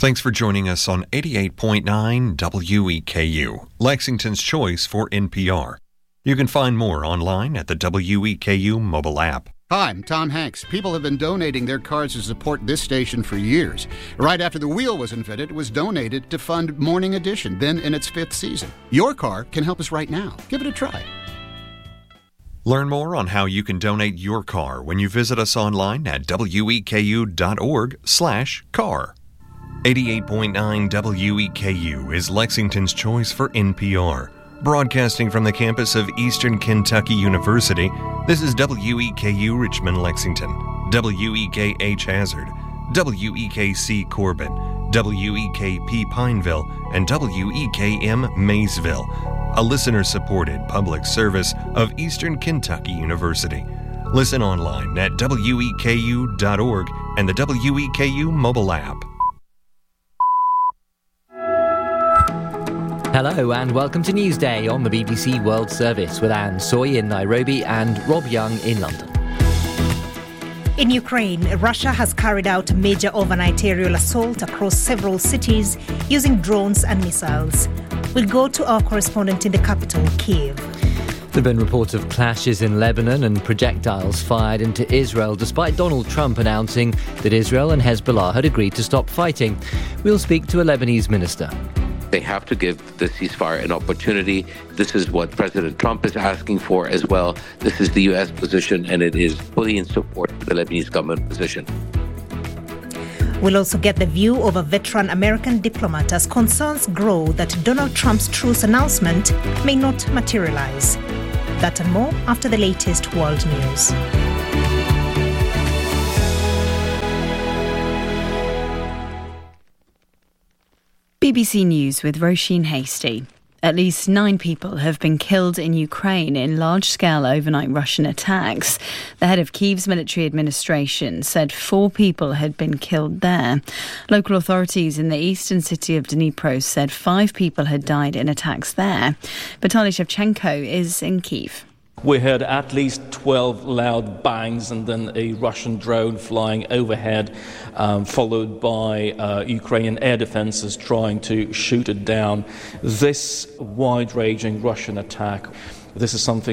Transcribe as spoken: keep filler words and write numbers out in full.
Thanks for joining us on eighty-eight point nine W E K U, Lexington's choice for N P R. You can find more online at the W E K U mobile app. Hi, I'm Tom Hanks. People have been donating their cars to support this station for years. Right after the wheel was invented, it was donated to fund Morning Edition, then in its fifth season. Your car can help us right now. Give it a try. Learn more on how you can donate your car when you visit us online at weku.org slash car. eighty-eight point nine W E K U is Lexington's choice for N P R. Broadcasting from the campus of Eastern Kentucky University, this is W E K U Richmond, Lexington, W E K H Hazard, W E K C Corbin, W E K P Pineville, and W E K M Maysville, a listener-supported public service of Eastern Kentucky University. Listen online at W E K U dot org and the W E K U mobile app. Hello and welcome to Newsday on the B B C World Service with Anne Soy in Nairobi and Rob Young in London. In Ukraine, Russia has carried out a major overnight aerial assault across several cities using drones and missiles. We'll go to our correspondent in the capital, Kiev. There have been reports of clashes in Lebanon and projectiles fired into Israel, despite Donald Trump announcing that Israel and Hezbollah had agreed to stop fighting. We'll speak to a Lebanese minister. They have to give the ceasefire an opportunity. This is what President Trump is asking for as well. This is the U S position, and it is fully in support of the Lebanese government position. We'll also get the view of a veteran American diplomat as concerns grow that Donald Trump's truce announcement may not materialize. That and more after the latest world news. B B C News with Roisin Hasty. At least nine people have been killed in Ukraine in large-scale overnight Russian attacks. The head of Kyiv's military administration said four people had been killed there. Local authorities in the eastern city of Dnipro said five people had died in attacks there. Vitaly Shevchenko is in Kyiv. We heard at least twelve loud bangs and then a Russian drone flying overhead, um, followed by uh, Ukrainian air defenses trying to shoot it down. This wide-ranging Russian attack, this is something